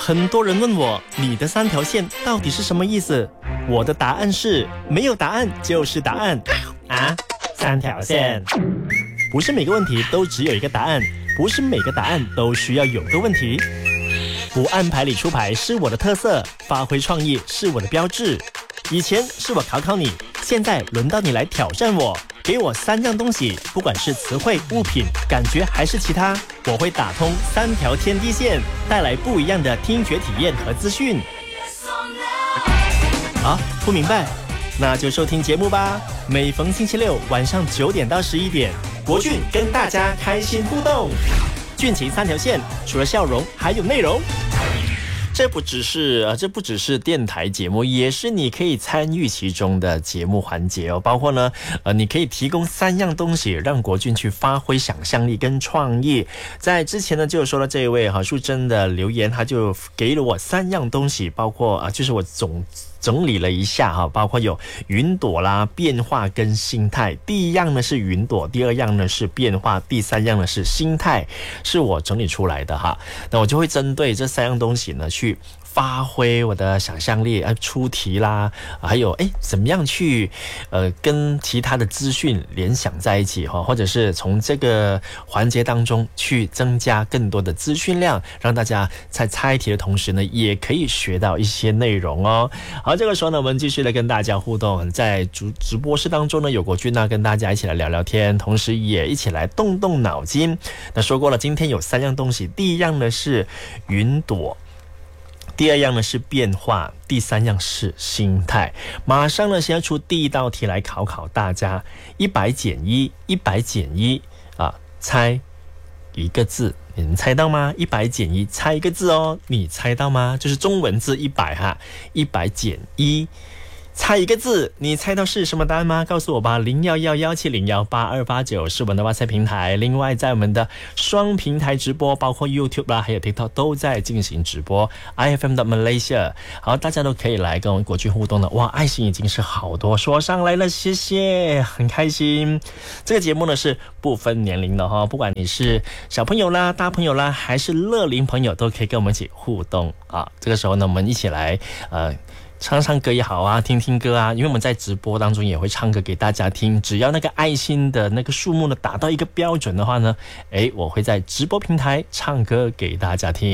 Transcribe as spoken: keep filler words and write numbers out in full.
很多人问我，你的三条线到底是什么意思？我的答案是，没有答案就是答案啊！三条线，不是每个问题都只有一个答案，不是每个答案都需要有个问题。不按牌理出牌是我的特色，发挥创意是我的标志。以前是我考考你，现在轮到你来挑战我。给我三样东西，不管是词汇、物品、感觉还是其他，我会打通三条天地线，带来不一样的听觉体验和资讯。啊，不明白？那就收听节目吧。每逢星期六晚上九点到十一点，国俊跟大家开心互动。俊情三条线，除了笑容，还有内容。这不只是呃，这不只是电台节目，也是你可以参与其中的节目环节哦。包括呢，呃，你可以提供三样东西，让国俊去发挥想象力跟创意。在之前呢，就有说到这一位哈淑珍的留言，他就给了我三样东西，包括啊、呃，就是我总。整理了一下哈，包括有云朵啦、变化跟心态。第一样呢是云朵，第二样呢是变化，第三样呢是心态，是我整理出来的哈。那我就会针对这三样东西呢去发挥我的想象力，啊，出题啦，还有哎，怎么样去呃跟其他的资讯联想在一起哈，或者是从这个环节当中去增加更多的资讯量，让大家在猜题的同时呢，也可以学到一些内容哦。好，这个时候呢，我们继续来跟大家互动，在直直播室当中呢，有国军呢跟大家一起来聊聊天，同时也一起来动动脑筋。那说过了，今天有三样东西，第一样呢是云朵。第二样呢是变化，第三样是心态。马上呢，先要出第一道题来考考大家。一百减一，一百减一啊，猜一个字，你们猜到吗？一百减一，猜一个字哦，你猜到吗？就是中文字一百哈，一百减一。猜一个字，你猜到是什么答案吗？告诉我吧，零一一一七零一八二八九是我们的 WhatsApp 平台。另外，在我们的双平台直播，包括 YouTube 啦，还有 TikTok 都在进行直播。I F M 的 Malaysia， 好，大家都可以来跟我们国际互动的。哇，爱心已经是好多，说上来了，谢谢，很开心。这个节目呢是不分年龄的哈，不管你是小朋友啦、大朋友啦，还是乐龄朋友，都可以跟我们一起互动啊。这个时候呢，我们一起来呃。唱唱歌也好啊，听听歌啊，因为我们在直播当中也会唱歌给大家听，只要那个爱心的那个数目呢达到一个标准的话呢，诶，我会在直播平台唱歌给大家听。